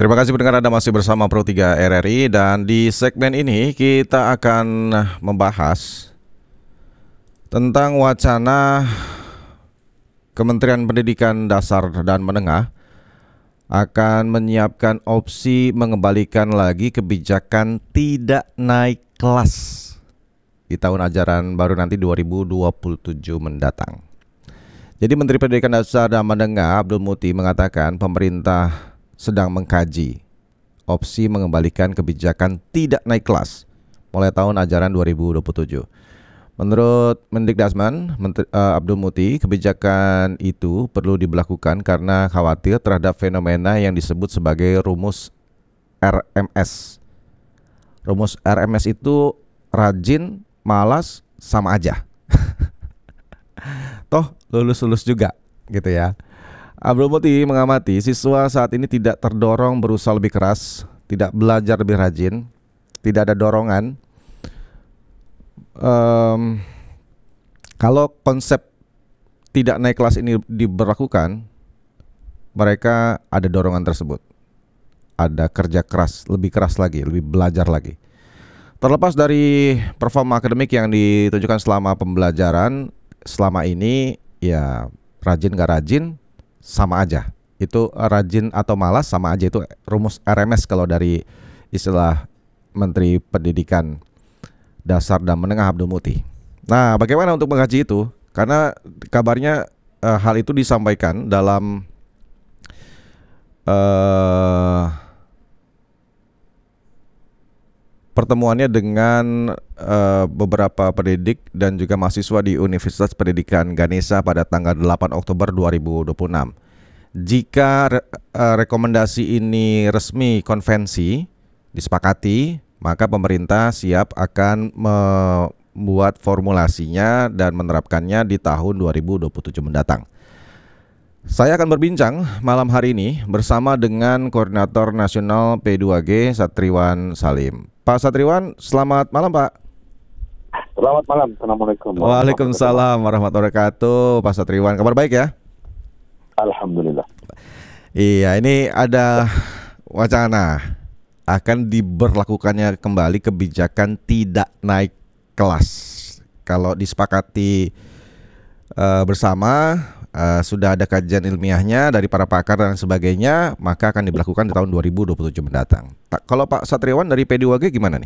Terima kasih pendengar, Anda masih bersama Pro 3 RRI dan di segmen ini kita akan membahas tentang wacana Kementerian Pendidikan Dasar dan Menengah akan menyiapkan opsi mengembalikan lagi kebijakan tidak naik kelas di tahun ajaran baru nanti 2027 mendatang. Jadi Menteri Pendidikan Dasar dan Menengah Abdul Muti mengatakan pemerintah sedang mengkaji opsi mengembalikan kebijakan tidak naik kelas mulai tahun ajaran 2027. Menurut Mendikdasmen Abdul Muti, kebijakan itu perlu diberlakukan karena khawatir terhadap fenomena yang disebut sebagai rumus RMS. Rumus RMS itu rajin, malas, sama aja. Toh lulus-lulus juga gitu ya. Abdul Muti mengamati siswa saat ini tidak terdorong berusaha lebih keras, tidak belajar lebih rajin, tidak ada dorongan. Kalau konsep tidak naik kelas ini diberlakukan, mereka ada dorongan tersebut. Ada kerja keras, lebih keras lagi, lebih belajar lagi. Terlepas dari performa akademik yang ditunjukkan selama pembelajaran, selama ini ya rajin gak rajin sama aja. Itu rajin atau malas sama aja, itu rumus RMS kalau dari istilah Menteri Pendidikan Dasar dan Menengah Abdul Muti. Nah, bagaimana untuk mengkaji itu? Karena kabarnya hal itu disampaikan dalam pertemuannya dengan beberapa pendidik dan juga mahasiswa di Universitas Pendidikan Ganesha pada tanggal 8 Oktober 2026. Jika rekomendasi ini resmi konvensi disepakati, maka pemerintah siap akan membuat formulasinya dan menerapkannya di tahun 2027 mendatang. Saya akan berbincang malam hari ini bersama dengan Koordinator Nasional P2G Satriwan Salim. Pak Satriwan, selamat malam Pak. Selamat malam, Assalamualaikum. Waalaikumsalam warahmatullahi wabarakatuh. Pak Satriwan, kabar baik ya? Alhamdulillah. Iya, ini ada wacana akan diberlakukannya kembali kebijakan tidak naik kelas. Kalau disepakati bersama, sudah ada kajian ilmiahnya dari para pakar dan sebagainya, maka akan diberlakukan di tahun 2027 mendatang. Kalau Pak Satriwan dari P2G gimana nih?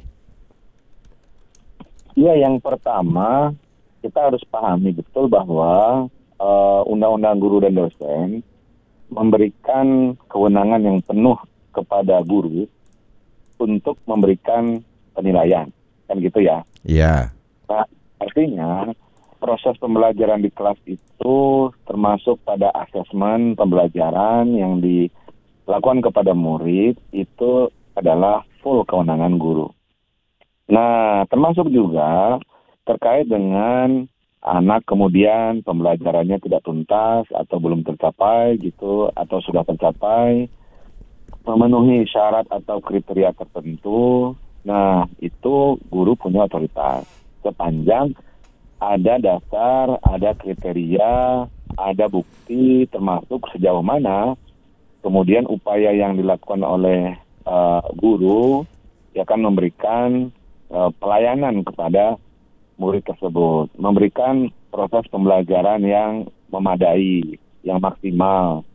Ya, yang pertama kita harus pahami betul bahwa Undang-Undang Guru dan Dosen memberikan kewenangan yang penuh kepada guru untuk memberikan penilaian, kan gitu ya? Iya. Nah, artinya proses pembelajaran di kelas itu termasuk pada asesmen pembelajaran yang dilakukan kepada murid itu adalah full kewenangan guru. Nah, termasuk juga terkait dengan anak kemudian pembelajarannya tidak tuntas atau belum tercapai gitu, atau sudah tercapai, memenuhi syarat atau kriteria tertentu. Nah, itu guru punya otoritas sepanjang ada dasar, ada kriteria, ada bukti, termasuk sejauh mana kemudian upaya yang dilakukan oleh guru yang akan memberikan pelayanan kepada murid tersebut, memberikan proses pembelajaran yang memadai, yang maksimal.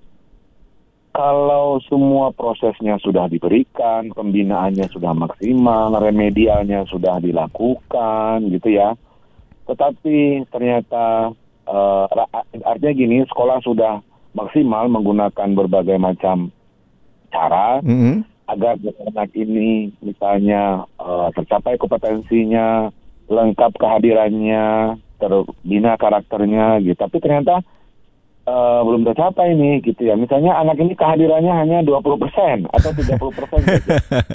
Kalau semua prosesnya sudah diberikan, pembinaannya sudah maksimal, remedialnya sudah dilakukan, gitu ya. Tetapi ternyata artinya gini, sekolah sudah maksimal menggunakan berbagai macam cara agar anak ini misalnya tercapai kompetensinya, lengkap kehadirannya, terbina karakternya gitu. Tapi ternyata belum tercapai nih gitu ya. Misalnya anak ini kehadirannya hanya 20% atau 30% gitu.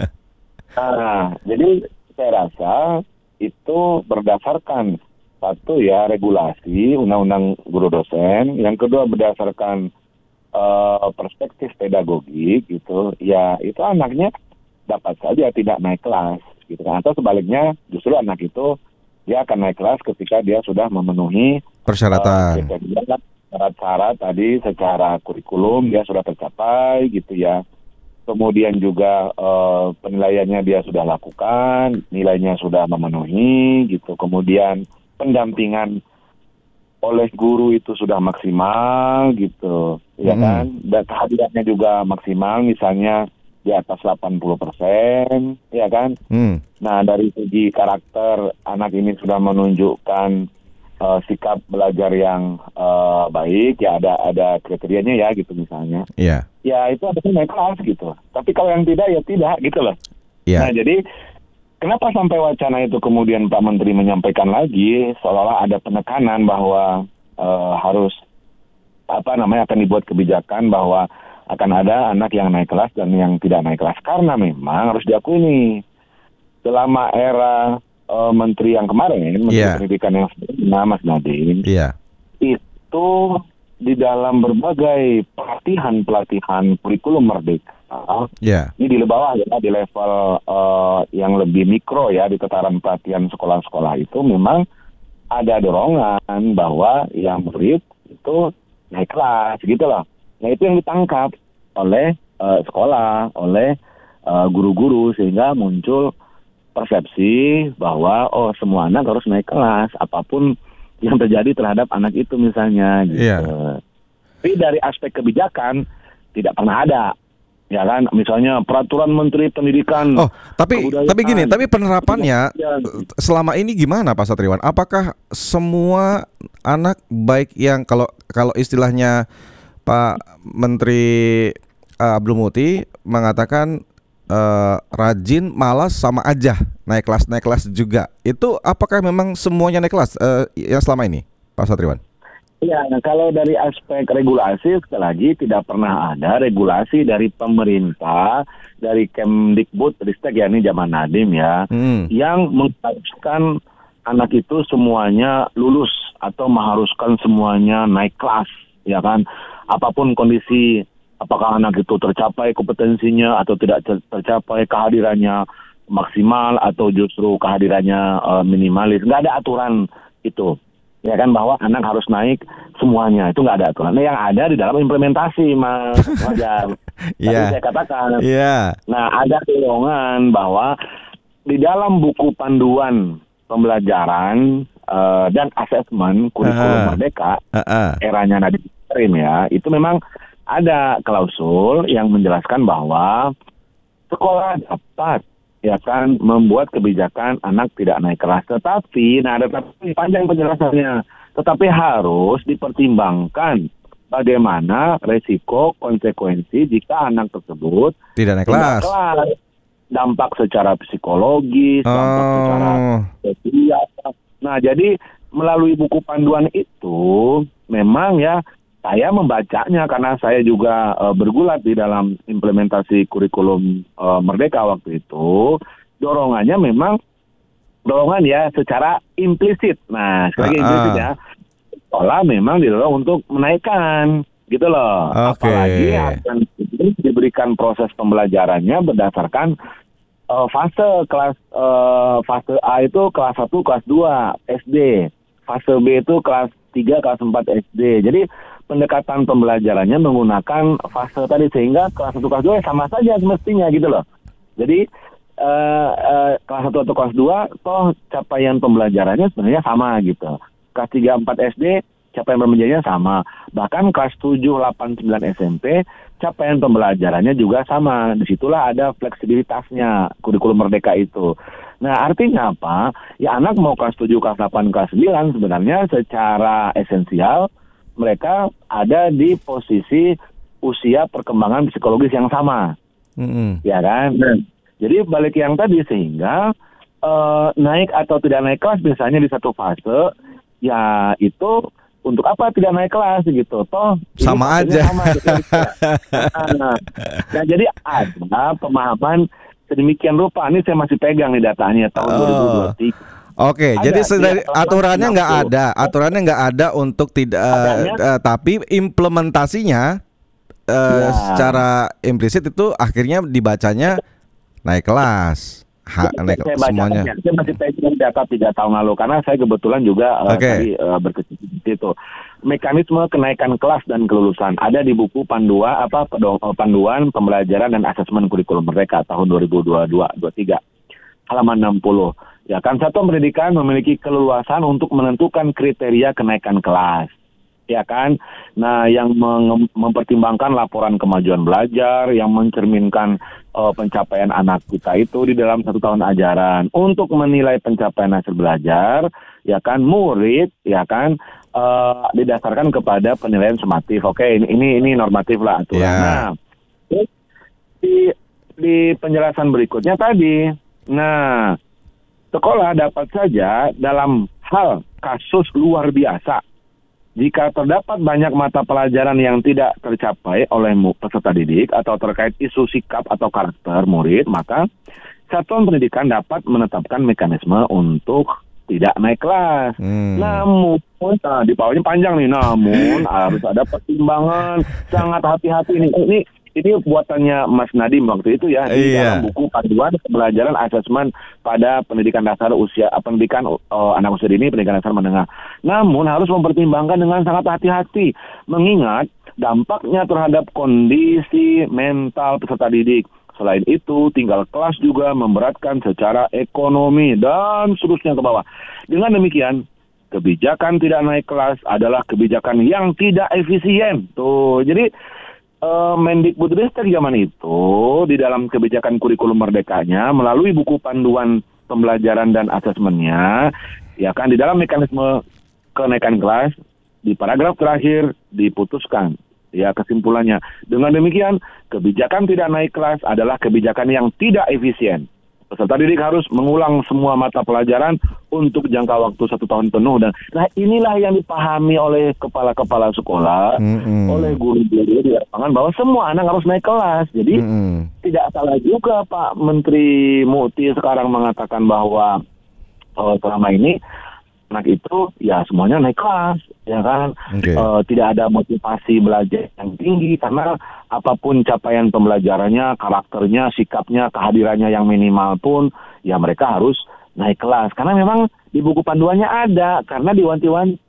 Nah, jadi saya rasa itu berdasarkan satu ya regulasi Undang-Undang Guru Dosen, yang kedua berdasarkan perspektif pedagogik gitu. Ya, itu anaknya dapat saja tidak naik kelas gitu kan. Atau sebaliknya justru anak itu dia akan naik kelas ketika dia sudah memenuhi persyaratan. Syarat-syarat tadi secara kurikulum dia sudah tercapai gitu ya. kemudian juga penilaiannya dia sudah lakukan, nilainya sudah memenuhi gitu, kemudian pendampingan oleh guru itu sudah maksimal gitu, ya kan, dan kehadirannya juga maksimal, misalnya di atas 80%, ya kan. Nah, dari segi karakter anak ini sudah menunjukkan sikap belajar yang baik, ya ada kriterianya ya gitu misalnya. Iya. Ya itu harusnya naik kelas gitu. Tapi kalau yang tidak ya tidak gitu loh. Iya. Nah, jadi kenapa sampai wacana itu kemudian Pak Menteri menyampaikan lagi seolah-olah ada penekanan bahwa harus akan dibuat kebijakan bahwa akan ada anak yang naik kelas dan yang tidak naik kelas, karena memang harus diakui nih selama era Menteri yang kemarin, Menteri Pendidikan yang sebelumnya, Mas Nadiem, itu di dalam berbagai pelatihan kurikulum Merdeka, ini di bawah ya, di level yang lebih mikro ya, di tataran pelatihan sekolah-sekolah itu memang ada dorongan bahwa yang murid itu naik kelas gitu loh. Nah, itu yang ditangkap oleh sekolah, oleh guru-guru, sehingga muncul persepsi bahwa semua anak harus naik kelas apapun yang terjadi terhadap anak itu misalnya gitu. Tapi dari aspek kebijakan tidak pernah ada, ya kan, misalnya peraturan Menteri Pendidikan. Tapi gini, tapi penerapannya selama ini gimana Pak Satriwan? Apakah semua anak, baik yang kalau istilahnya Pak Menteri Abdul Muti mengatakan rajin, malas sama aja, naik kelas juga, itu apakah memang semuanya naik kelas yang selama ini Pak Satriwan? Ya, nah kalau dari aspek regulasi, sekali lagi tidak pernah ada regulasi dari pemerintah, dari Kemdikbud Ristek, ya ini zaman Nadiem ya, yang mengharuskan anak itu semuanya lulus atau mengharuskan semuanya naik kelas, ya kan. Apapun kondisi, apakah anak itu tercapai kompetensinya atau tidak tercapai, kehadirannya maksimal atau justru kehadirannya minimalis, nggak ada aturan itu. Ya kan, bahwa anak harus naik semuanya, itu nggak ada aturan. Nah, yang ada di dalam implementasi, Mas Wajar. Tadi saya katakan. Nah, ada dorongan bahwa di dalam buku panduan pembelajaran dan asesmen kurikulum Merdeka, eranya Nadiem ya, itu memang ada klausul yang menjelaskan bahwa sekolah dapat, ya kan, membuat kebijakan anak tidak naik kelas. Tetapi panjang penjelasannya. Tetapi harus dipertimbangkan bagaimana resiko konsekuensi jika anak tersebut tidak naik kelas. Dampak secara psikologis, dampak secara sosial. Nah, jadi melalui buku panduan itu memang ya, saya membacanya karena saya juga bergulat di dalam implementasi kurikulum Merdeka waktu itu. Dorongannya memang ya secara implisit. Nah, sekali lagi implisit ya. Sekolah memang didorong untuk menaikkan, gitu loh. Apalagi akan diberikan proses pembelajarannya berdasarkan fase kelas. Fase A itu kelas 1, kelas 2 SD. Fase B itu kelas 3, kelas 4 SD. Jadi pendekatan pembelajarannya menggunakan fase tadi, sehingga kelas 1, kelas 2 sama saja semestinya gitu loh. Jadi kelas 1 atau kelas 2 toh capaian pembelajarannya sebenarnya sama gitu. Kelas 3, 4 SD capaian pembelajarannya sama. Bahkan kelas 7, 8, 9 SMP capaian pembelajarannya juga sama. Disitulah ada fleksibilitasnya kurikulum Merdeka itu. Nah, artinya apa? Ya, anak mau kelas 7, kelas 8, kelas 9 sebenarnya secara esensial mereka ada di posisi usia perkembangan psikologis yang sama, ya kan? Jadi balik yang tadi, sehingga naik atau tidak naik kelas misalnya di satu fase, ya itu untuk apa tidak naik kelas gitu? Toh sama aja. Gitu. Nah, jadi ada pemahaman sedemikian rupa. Ini saya masih pegang nih datanya tahun 2023. Jadi aturannya nggak ada untuk tidak, tapi implementasinya secara implisit itu akhirnya dibacanya naik kelas. Semuanya. Saya masih pegang data 3 tahun lalu karena saya kebetulan juga tadi berkecimpung di situ. mekanisme kenaikan kelas dan kelulusan. Ada di buku panduan pembelajaran dan asesmen kurikulum Merdeka tahun 2022-23 halaman 60. Ya kan, satuan pendidikan memiliki keleluasan untuk menentukan kriteria kenaikan kelas. Ya kan, nah yang mempertimbangkan laporan kemajuan belajar yang mencerminkan pencapaian anak kita itu di dalam 1 tahun ajaran. Untuk menilai pencapaian hasil belajar, ya kan, murid, ya kan, didasarkan kepada penilaian sumatif. Oke, ini normatif lah aturan. Yeah. Nah, di penjelasan berikutnya tadi, nah sekolah dapat saja dalam hal kasus luar biasa. Jika terdapat banyak mata pelajaran yang tidak tercapai oleh peserta didik atau terkait isu sikap atau karakter murid, maka satuan pendidikan dapat menetapkan mekanisme untuk tidak naik kelas. Namun, di bawahnya panjang nih, namun harus ada pertimbangan, sangat hati-hati nih. Ini buatannya Mas Nadiem waktu itu ya, di dalam buku panduan pembelajaran asesmen pada pendidikan dasar pendidikan anak usia dini, pendidikan dasar menengah. Namun harus mempertimbangkan dengan sangat hati-hati, mengingat dampaknya terhadap kondisi mental peserta didik. Selain itu, tinggal kelas juga memberatkan secara ekonomi dan seterusnya ke bawah. Dengan demikian, kebijakan tidak naik kelas adalah kebijakan yang tidak efisien. Tuh, jadi Mendikbudristek zaman itu di dalam kebijakan kurikulum merdekanya melalui buku panduan pembelajaran dan asesmennya, ya kan, di dalam mekanisme kenaikan kelas di paragraf terakhir diputuskan, ya, kesimpulannya. Dengan demikian, kebijakan tidak naik kelas adalah kebijakan yang tidak efisien. Peserta didik harus mengulang semua mata pelajaran untuk jangka waktu 1 tahun penuh. Dan nah, inilah yang dipahami oleh kepala-kepala sekolah, oleh guru-guru di lapangan, bahwa semua anak harus naik kelas. Jadi tidak salah juga Pak Menteri Muti sekarang mengatakan bahwa selama ini anak itu ya semuanya naik kelas, ya kan. Tidak ada motivasi belajar yang tinggi karena apapun capaian pembelajarannya, karakternya, sikapnya, kehadirannya yang minimal pun ya mereka harus naik kelas. Karena memang di buku panduannya ada, karena